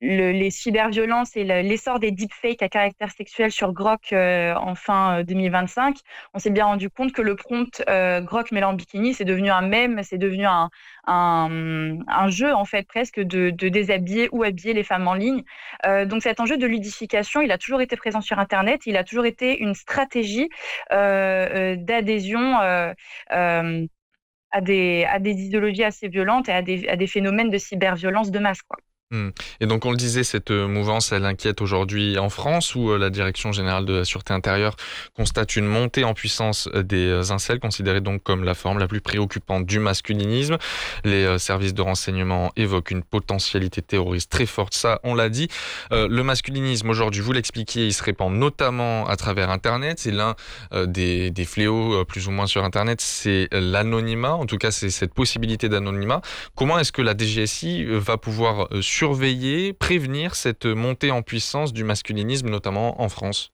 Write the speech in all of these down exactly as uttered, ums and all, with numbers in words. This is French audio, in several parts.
le, les cyberviolences et le, l'essor des deepfakes à caractère sexuel sur Grok euh, en fin deux mille vingt-cinq, on s'est bien rendu compte que le prompt euh, Grok mêlant bikini, c'est devenu un mème, c'est devenu un, un, un jeu en fait presque de, de déshabiller ou habiller les femmes en ligne. Euh, donc cet enjeu de ludification, il a toujours été présent sur Internet, il a toujours été une stratégie euh, euh, d'adhésion euh, euh, à des, à des idéologies assez violentes et à des, à des phénomènes de cyberviolence de masse, quoi. Mmh. Et donc on le disait, cette euh, mouvance, elle inquiète aujourd'hui en France, où euh, la Direction générale de la sûreté intérieure constate une montée en puissance euh, des euh, incels, considérés donc comme la forme la plus préoccupante du masculinisme. Les euh, services de renseignement évoquent une potentialité terroriste très forte, ça on l'a dit. Euh, le masculinisme aujourd'hui, vous l'expliquiez, il se répand notamment à travers Internet. C'est l'un euh, des, des fléaux euh, plus ou moins sur Internet, c'est l'anonymat, en tout cas c'est cette possibilité d'anonymat. Comment est-ce que la D G S I va pouvoir euh, surveiller, prévenir cette montée en puissance du masculinisme, notamment en France?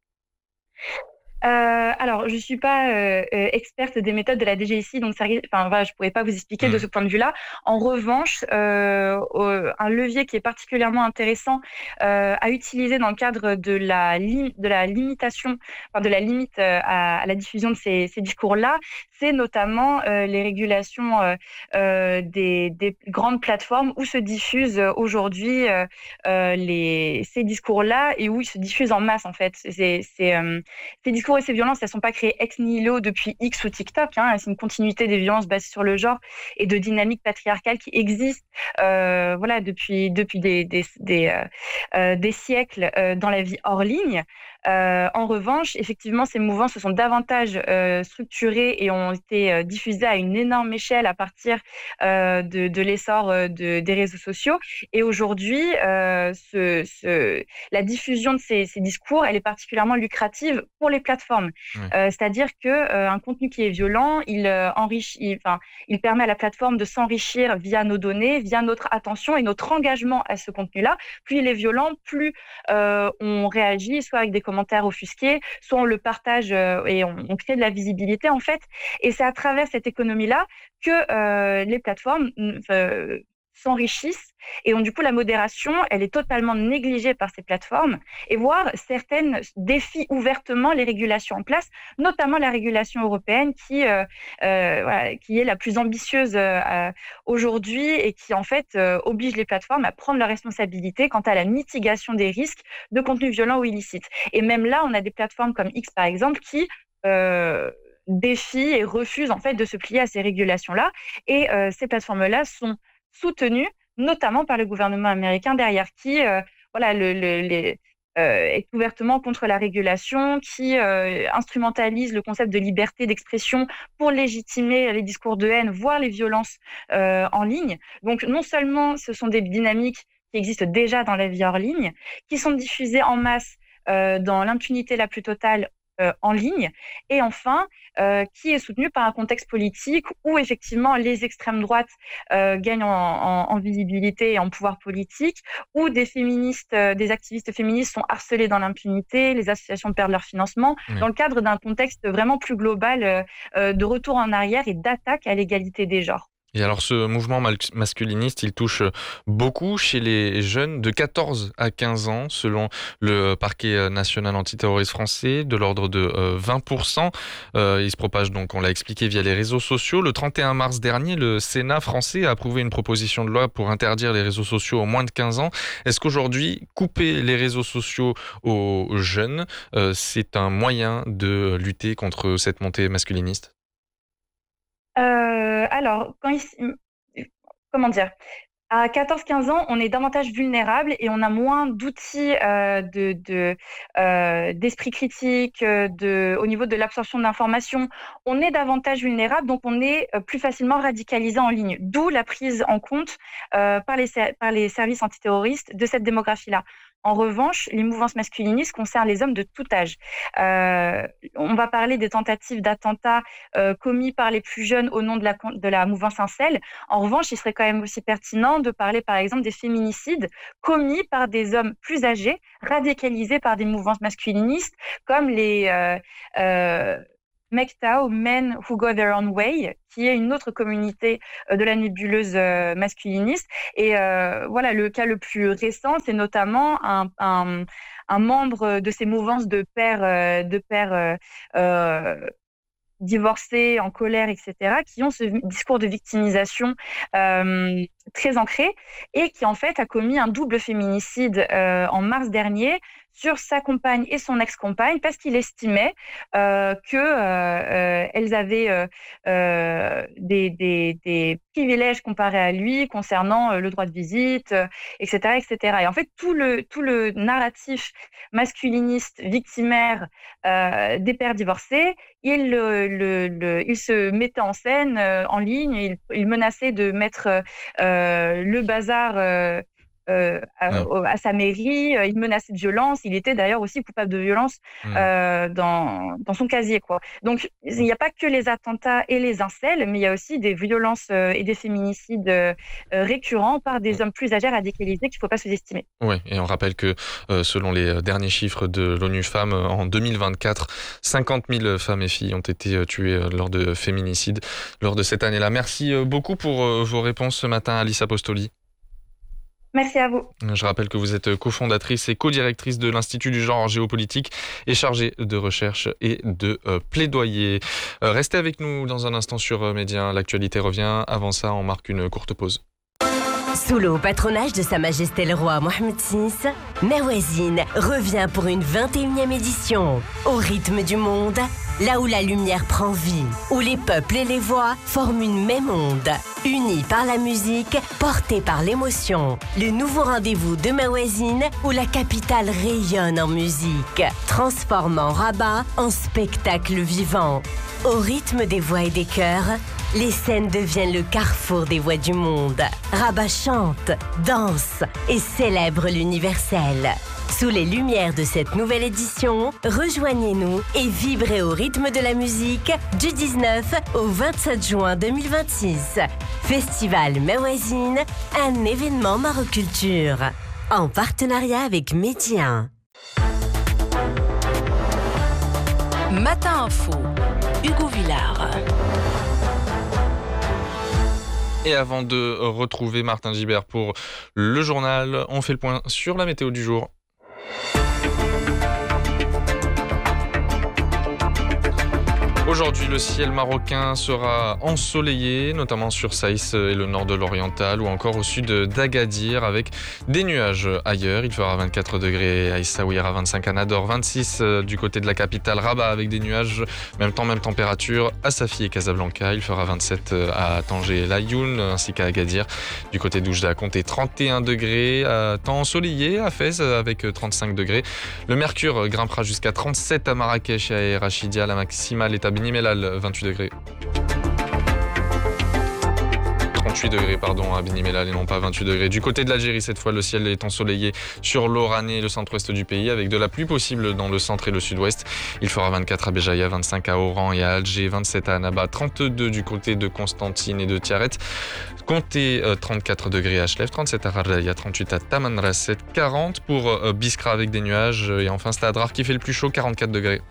Euh, alors, je suis pas euh, euh, experte des méthodes de la D G S I, donc ça, enfin, voilà, je pourrais pas vous expliquer de Mmh. ce point de vue-là. En revanche, euh, euh, un levier qui est particulièrement intéressant euh, à utiliser dans le cadre de la, lim- de la limitation, enfin, de la limite euh, à, à la diffusion de ces, ces discours-là, c'est notamment euh, les régulations euh, euh, des, des grandes plateformes où se diffusent euh, aujourd'hui euh, euh, les, ces discours-là et où ils se diffusent en masse, en fait. C'est, c'est, euh, ces discours et ces violences, elles ne sont pas créées ex nihilo depuis X ou TikTok. Hein, c'est une continuité des violences basées sur le genre et de dynamiques patriarcales qui existent euh, voilà, depuis, depuis des, des, des, euh, euh, des siècles euh, dans la vie hors ligne. Euh, en revanche, effectivement, ces mouvements se sont davantage euh, structurés et ont été euh, diffusés à une énorme échelle à partir euh, de, de l'essor euh, de, des réseaux sociaux. Et aujourd'hui, euh, ce, ce, la diffusion de ces, ces discours, elle est particulièrement lucrative pour les plateformes. Ouais. Euh, c'est-à-dire que euh, un contenu qui est violent, il euh, enrichit, il, enfin, il permet à la plateforme de s'enrichir via nos données, via notre attention et notre engagement à ce contenu-là. Plus il est violent, plus euh, on réagit, soit avec des commentaires offusqués, soit on le partage euh, et on, on crée de la visibilité en fait. Et c'est à travers cette économie-là que euh, les plateformes euh, s'enrichissent et donc du coup la modération elle est totalement négligée par ces plateformes et voire certaines défient ouvertement les régulations en place, notamment la régulation européenne qui euh, euh, voilà, qui est la plus ambitieuse euh, aujourd'hui et qui en fait euh, oblige les plateformes à prendre leurs responsabilités quant à la mitigation des risques de contenus violents ou illicites. Et même là on a des plateformes comme X par exemple qui euh, défient et refusent en fait de se plier à ces régulations-là et euh, ces plateformes-là sont soutenues notamment par le gouvernement américain derrière, qui euh, voilà, le, le, les, euh, est ouvertement contre la régulation, qui euh, instrumentalise le concept de liberté d'expression pour légitimer les discours de haine, voire les violences euh, en ligne. Donc non seulement ce sont des dynamiques qui existent déjà dans la vie hors ligne, qui sont diffusées en masse euh, dans l'impunité la plus totale euh, en ligne, et enfin, euh, qui est soutenu par un contexte politique où effectivement les extrêmes droites euh, gagnent en, en, en visibilité et en pouvoir politique, où des féministes, euh, des activistes féministes sont harcelés dans l'impunité, les associations perdent leur financement, Ouais. dans le cadre d'un contexte vraiment plus global euh, euh, de retour en arrière et d'attaque à l'égalité des genres. Et alors ce mouvement mal- masculiniste, il touche beaucoup chez les jeunes de quatorze à quinze ans, selon le parquet national antiterroriste français, de l'ordre de euh, vingt pour cent. Euh, il se propage donc, on l'a expliqué, via les réseaux sociaux. Le trente et un mars dernier, le Sénat français a approuvé une proposition de loi pour interdire les réseaux sociaux aux moins de quinze ans. Est-ce qu'aujourd'hui, couper les réseaux sociaux aux jeunes, euh, c'est un moyen de lutter contre cette montée masculiniste ? Euh, alors, quand il, comment dire, à quatorze quinze ans, on est davantage vulnérable et on a moins d'outils euh, de, de, euh, d'esprit critique, euh, de, au niveau de l'absorption d'informations. On est davantage vulnérable, donc on est euh, plus facilement radicalisé en ligne. D'où la prise en compte euh, par, les, par les services antiterroristes de cette démographie-là. En revanche, les mouvances masculinistes concernent les hommes de tout âge. Euh, on va parler des tentatives d'attentats euh, commis par les plus jeunes au nom de la, de la mouvance incel. En revanche, il serait quand même aussi pertinent de parler, par exemple, des féminicides commis par des hommes plus âgés, radicalisés par des mouvances masculinistes, comme les... Euh, euh, M G T O W, Men Who Go Their Own Way, qui est une autre communauté euh, de la nébuleuse euh, masculiniste. Et euh, voilà, le cas le plus récent, c'est notamment un, un, un membre de ces mouvances de pères, euh, de pères euh, euh, divorcés, en colère, et cetera, qui ont ce discours de victimisation euh, très ancré et qui en fait a commis un double féminicide euh, en mars dernier sur sa compagne et son ex-compagne parce qu'il estimait euh, que euh, euh, elles avaient euh, euh, des, des, des privilèges comparés à lui concernant euh, le droit de visite, euh, et cetera, et cetera. Et en fait, tout le tout le narratif masculiniste victimaire euh, des pères divorcés, il le, le, le, il se mettait en scène euh, en ligne, il, il menaçait de mettre euh, le bazar euh, euh, à, Ouais. à sa mairie, il menaçait de violence, il était d'ailleurs aussi coupable de violence Mmh. euh, dans, dans son casier, quoi. Donc, il n'y a pas que les attentats et les incels, mais il y a aussi des violences euh, et des féminicides euh, récurrents par des Mmh. hommes plus âgés radicalisés qu'il ne faut pas sous-estimer. Oui, et on rappelle que euh, selon les derniers chiffres de l'ONU Femmes, en deux mille vingt-quatre, cinquante mille femmes et filles ont été euh, tuées euh, lors de féminicides lors de cette année-là. Merci euh, beaucoup pour euh, vos réponses ce matin, Alice Apostoli. Merci à vous. Je rappelle que vous êtes cofondatrice et co-directrice de l'Institut du genre en géopolitique et chargée de recherche et de euh, plaidoyer. Euh, restez avec nous dans un instant sur euh, Média. L'actualité revient. Avant ça, on marque une courte pause. Sous le haut patronage de Sa Majesté le Roi Mohammed six, Mawazine revient pour une vingt et unième édition. Au rythme du monde, là où la lumière prend vie, où les peuples et les voix forment une même onde. Unis par la musique, portés par l'émotion. Le nouveau rendez-vous de Mawazine, où la capitale rayonne en musique, transformant Rabat en spectacle vivant. Au rythme des voix et des chœurs, les scènes deviennent le carrefour des voix du monde. Rabat chante, danse et célèbre l'universel. Sous les lumières de cette nouvelle édition, rejoignez-nous et vibrez au rythme de la musique du dix-neuf au vingt-sept juin deux mille vingt-six. Festival Mawazine, un événement Maroculture. En partenariat avec Média. Matin Info, Hugo Villard. Et avant de retrouver Martin Gibert pour le journal, on fait le point sur la météo du jour. Aujourd'hui, le ciel marocain sera ensoleillé, notamment sur Saïs et le nord de l'Oriental, ou encore au sud d'Agadir, avec des nuages ailleurs. Il fera vingt-quatre degrés à Essaouira, vingt-cinq à Nador, vingt-six du côté de la capitale Rabat, avec des nuages, même temps, même température, à Safi et Casablanca. Il fera vingt-sept à Tanger et Layoun, ainsi qu'à Agadir. Du côté d'Oujda, comptez trente et un degrés, à temps ensoleillé à Fès, avec trente-cinq degrés. Le mercure grimpera jusqu'à trente-sept à Marrakech et à Rachidia. La maximale est à Beni Mellal, vingt-huit degrés. trente-huit degrés, pardon, à Beni Mellal et non pas vingt-huit degrés. Du côté de l'Algérie, cette fois, le ciel est ensoleillé sur l'Oranais et le centre-ouest du pays, avec de la pluie possible dans le centre et le sud-ouest. Il fera vingt-quatre à Béjaïa, vingt-cinq à Oran et à Alger, vingt-sept à Annaba, trente-deux du côté de Constantine et de Tiaret. Comptez euh, trente-quatre degrés à Chlef, trente-sept à Raraya, trente-huit à Tamanrasset, quarante pour euh, Biskra avec des nuages. Et enfin, c'est Adrar qui fait le plus chaud, quarante-quatre degrés.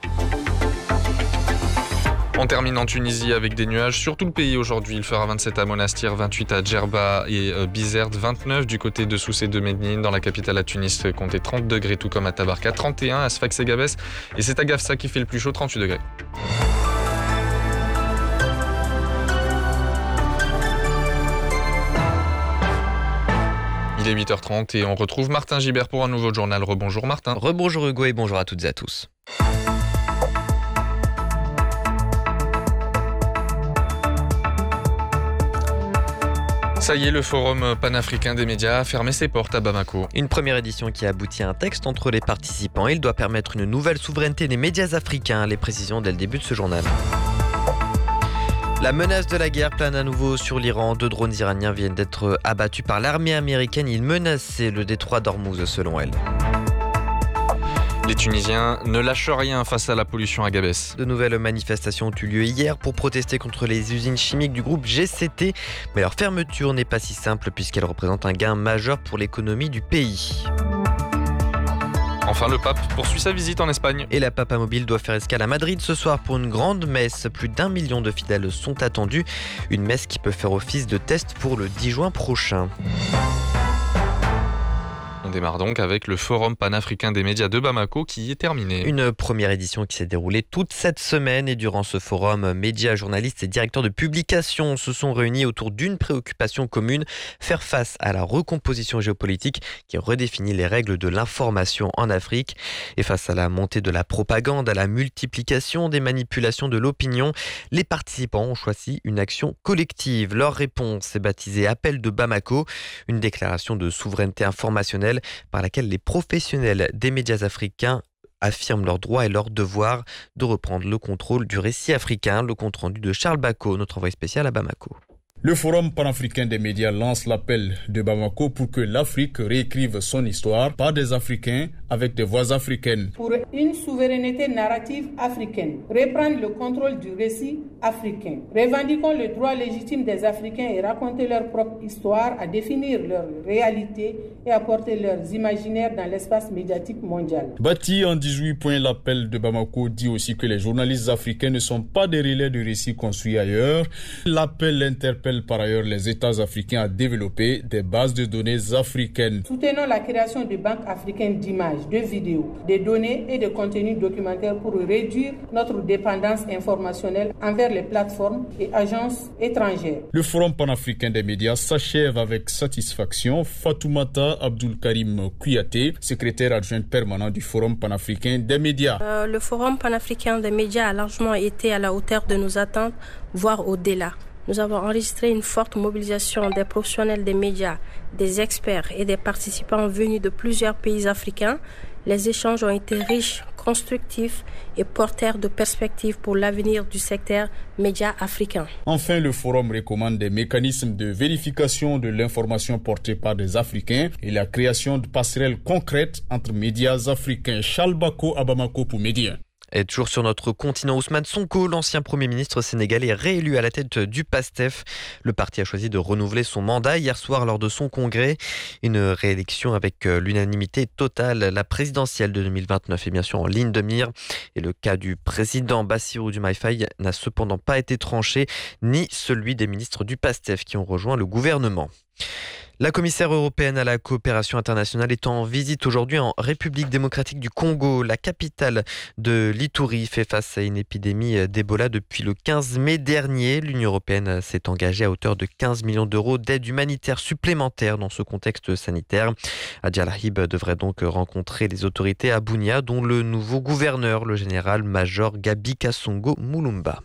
On termine en Tunisie avec des nuages sur tout le pays aujourd'hui. Il fera vingt-sept à Monastir, vingt-huit à Djerba et euh, Bizerte, vingt-neuf du côté de Sousse et de Médine. Dans la capitale à Tunis, comptez trente degrés, tout comme à Tabarka, trente et un à Sfax et Gabès. Et c'est à Gafsa qui fait le plus chaud, trente-huit degrés. Il est huit heures trente et on retrouve Martin Gibert pour un nouveau journal. Rebonjour Martin. Rebonjour Hugo et bonjour à toutes et à tous. Ça y est, le Forum panafricain des médias a fermé ses portes à Bamako. Une première édition qui aboutit à un texte entre les participants. Il doit permettre une nouvelle souveraineté des médias africains. Les précisions dès le début de ce journal. La menace de la guerre plane à nouveau sur l'Iran. Deux drones iraniens viennent d'être abattus par l'armée américaine. Ils menaçaient le détroit d'Ormuz, selon elle. Les Tunisiens ne lâchent rien face à la pollution à Gabès. De nouvelles manifestations ont eu lieu hier pour protester contre les usines chimiques du groupe G C T. Mais leur fermeture n'est pas si simple puisqu'elle représente un gain majeur pour l'économie du pays. Enfin, le pape poursuit sa visite en Espagne. Et la Papa Mobile doit faire escale à Madrid ce soir pour une grande messe. Plus d'un million de fidèles sont attendus. Une messe qui peut faire office de test pour le dix juin prochain. On démarre donc avec le Forum panafricain des médias de Bamako qui est terminé. Une première édition qui s'est déroulée toute cette semaine et durant ce forum, médias, journalistes et directeurs de publication se sont réunis autour d'une préoccupation commune, faire face à la recomposition géopolitique qui redéfinit les règles de l'information en Afrique. Et face à la montée de la propagande, à la multiplication des manipulations de l'opinion, les participants ont choisi une action collective. Leur réponse est baptisée Appel de Bamako, une déclaration de souveraineté informationnelle par laquelle les professionnels des médias africains affirment leurs droits et leurs devoirs de reprendre le contrôle du récit africain. Le compte rendu de Charles Bako, notre envoyé spécial à Bamako. Le Forum panafricain des médias lance l'appel de Bamako pour que l'Afrique réécrive son histoire par des Africains avec des voix africaines. Pour une souveraineté narrative africaine, reprendre le contrôle du récit africain. Revendiquons le droit légitime des Africains et raconter leur propre histoire, à définir leur réalité et à porter leurs imaginaires dans l'espace médiatique mondial. Bâti en dix-huit points, l'appel de Bamako dit aussi que les journalistes africains ne sont pas des relais de récits construits ailleurs. L'appel interpelle par ailleurs les États africains à développer des bases de données africaines. Soutenons la création de banques africaines d'images, de vidéos, de données et de contenus documentaires pour réduire notre dépendance informationnelle envers les plateformes et agences étrangères. Le Forum panafricain des médias s'achève avec satisfaction. Fatoumata Abdul Karim Kouyaté, secrétaire adjointe permanente du Forum panafricain des médias. Euh, le Forum panafricain des médias a largement été à la hauteur de nos attentes, voire au-delà. Nous avons enregistré une forte mobilisation des professionnels des médias, des experts et des participants venus de plusieurs pays africains. Les échanges ont été riches, constructifs et porteurs de perspectives pour l'avenir du secteur média africain. Enfin, le Forum recommande des mécanismes de vérification de l'information portée par des Africains et la création de passerelles concrètes entre médias africains. Charles Bako à Bamako pour Média. Et toujours sur notre continent, Ousmane Sonko, l'ancien Premier ministre sénégalais, réélu à la tête du PASTEF. Le parti a choisi de renouveler son mandat hier soir lors de son congrès. Une réélection avec l'unanimité totale. La présidentielle de deux mille vingt-neuf est bien sûr en ligne de mire. Et le cas du président Bassirou Diomaye Faye n'a cependant pas été tranché, ni celui des ministres du PASTEF qui ont rejoint le gouvernement. La commissaire européenne à la coopération internationale est en visite aujourd'hui en République démocratique du Congo. La capitale de l'Ituri fait face à une épidémie d'Ebola depuis le quinze mai dernier. L'Union européenne s'est engagée à hauteur de quinze millions d'euros d'aide humanitaire supplémentaire dans ce contexte sanitaire. Adja Lahib devrait donc rencontrer les autorités à Bunia, dont le nouveau gouverneur, le général-major Gabi Kasongo Mulumba.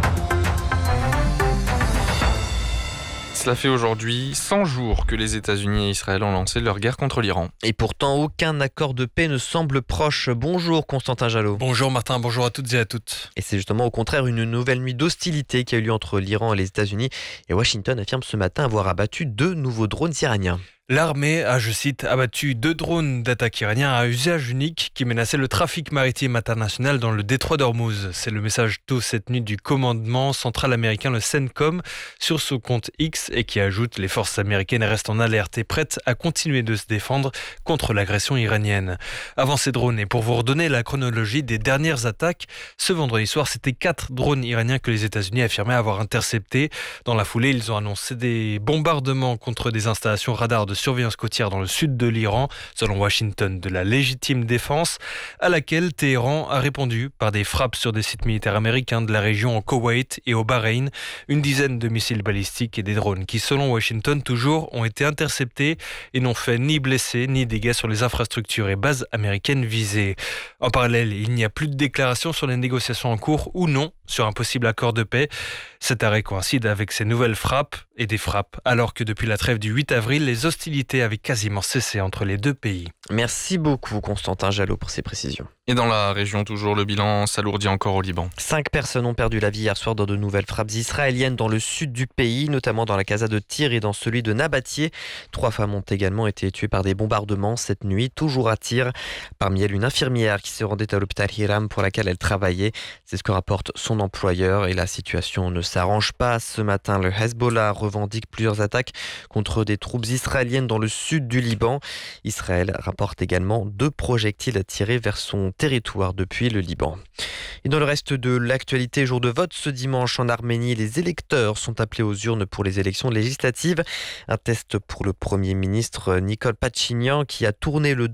Cela fait aujourd'hui cent jours que les États-Unis et Israël ont lancé leur guerre contre l'Iran. Et pourtant, aucun accord de paix ne semble proche. Bonjour Constantin Jalot. Bonjour Martin, bonjour à toutes et à toutes. Et c'est justement au contraire une nouvelle nuit d'hostilité qui a eu lieu entre l'Iran et les États-Unis. Et Washington affirme ce matin avoir abattu deux nouveaux drones iraniens. L'armée a, je cite, abattu deux drones d'attaque iraniens à usage unique qui menaçaient le trafic maritime international dans le détroit d'Ormuz. C'est le message tôt cette nuit du commandement central américain, le CENTCOM, sur son compte X et qui ajoute « Les forces américaines restent en alerte et prêtes à continuer de se défendre contre l'agression iranienne ». Avant ces drones, et pour vous redonner la chronologie des dernières attaques, ce vendredi soir, c'était quatre drones iraniens que les États-Unis affirmaient avoir interceptés. Dans la foulée, ils ont annoncé des bombardements contre des installations radars de surveillance côtière dans le sud de l'Iran, selon Washington, de la légitime défense, à laquelle Téhéran a répondu par des frappes sur des sites militaires américains de la région au Koweït et au Bahreïn, une dizaine de missiles balistiques et des drones qui, selon Washington, toujours ont été interceptés et n'ont fait ni blessés ni dégâts sur les infrastructures et bases américaines visées. En parallèle, il n'y a plus de déclarations sur les négociations en cours ou non sur un possible accord de paix. Cet arrêt coïncide avec ces nouvelles frappes et des frappes, alors que depuis la trêve du huit avril, les hostilités avaient quasiment cessé entre les deux pays. Merci beaucoup Constantin Jalot pour ces précisions. Et dans la région, toujours, le bilan s'alourdit encore au Liban. Cinq personnes ont perdu la vie hier soir dans de nouvelles frappes israéliennes dans le sud du pays, notamment dans la casa de Tyr et dans celui de Nabatieh. Trois femmes ont également été tuées par des bombardements cette nuit, toujours à Tyr. Parmi elles, une infirmière qui se rendait à l'hôpital Hiram pour laquelle elle travaillait. C'est ce que rapporte son employeur et la situation ne s'arrange pas. Ce matin, le Hezbollah revendique plusieurs attaques contre des troupes israéliennes dans le sud du Liban. Israël rapporte également deux projectiles tirés vers son territoire depuis le Liban. Et dans le reste de l'actualité, jour de vote ce dimanche en Arménie, les électeurs sont appelés aux urnes pour les élections législatives. Un test pour le Premier ministre Nikol Pachinian qui a tourné le dos